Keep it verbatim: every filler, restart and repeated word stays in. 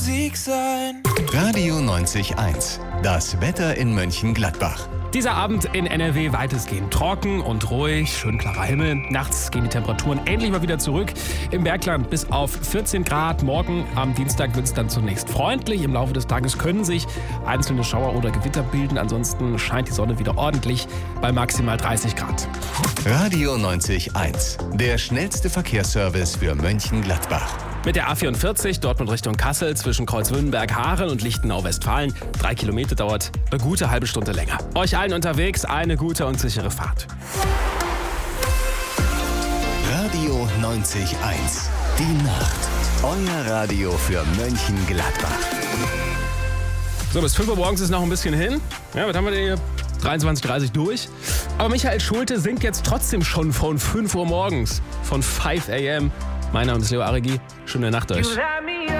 Sieg sein. Radio neunzig Komma eins. Das Wetter in Mönchengladbach. Dieser Abend in N R W weitestgehend trocken und ruhig, schön klarer Himmel. Nachts gehen die Temperaturen endlich mal wieder zurück. Im Bergland bis auf vierzehn Grad. Morgen am Dienstag wird es dann zunächst freundlich. Im Laufe des Tages können sich einzelne Schauer oder Gewitter bilden. Ansonsten scheint die Sonne wieder ordentlich bei maximal dreißig Grad. Radio neunzig Komma eins. Der schnellste Verkehrsservice für Mönchengladbach. Mit der A vierundvierzig Dortmund Richtung Kassel zwischen Kreuzwünnenberg, Haaren und Lichtenau, Westfalen. Drei Kilometer dauert eine gute halbe Stunde länger. Euch allen unterwegs eine gute und sichere Fahrt. Radio neunzig Komma eins. Die Nacht. Euer Radio für Mönchengladbach. So, bis fünf Uhr morgens ist noch ein bisschen hin. Ja, was haben wir denn hier? dreiundzwanzig Uhr dreißig durch. Aber Michael Schulte singt jetzt trotzdem schon von fünf Uhr morgens. Von fünf a m. Mein Name ist Leo Aregi. Schöne Nacht euch.